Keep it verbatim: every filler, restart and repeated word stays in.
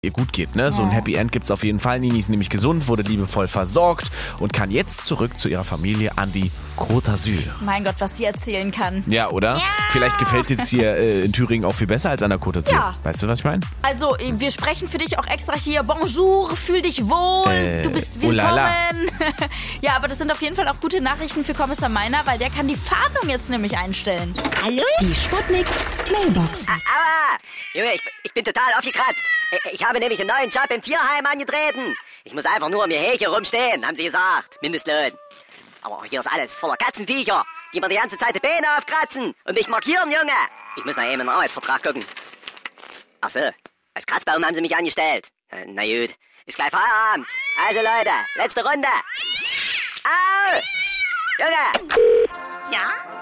ihr gut geht, ne? So ein Happy End gibt's auf jeden Fall. Nini ist nämlich gesund, wurde liebevoll versorgt und kann jetzt zurück zu ihrer Familie an die Côte d'Azur. Mein Gott, was sie erzählen kann. Ja, oder? Ja. Vielleicht gefällt es hier äh, in Thüringen auch viel besser als an der Côte d'Azur. Ja. Weißt du, was ich meine? Also, wir sprechen für dich auch extra hier. Bonjour, fühl dich wohl, Äh, du bist oh willkommen. la la. Ja, aber das sind auf jeden Fall auch gute Nachrichten für Kommissar Meiner, weil der kann die Fahndung jetzt nämlich einstellen. Hallo? Die Sputnik Mailbox. Aua! Junge, ich, ich bin total aufgekratzt. Ich, ich habe nämlich einen neuen Job im Tierheim angetreten. Ich muss einfach nur um ihr Häkchen rumstehen, haben sie gesagt. Mindestlohn. Aber hier ist alles voller Katzenviecher, die mir die ganze Zeit die Beine aufkratzen und mich markieren, Junge. Ich muss mal eben in den Arbeitsvertrag gucken. Ach so, als Kratzbaum haben sie mich angestellt. Na gut, ist gleich Feierabend. Also Leute, letzte Runde. Au! Junge! Ja?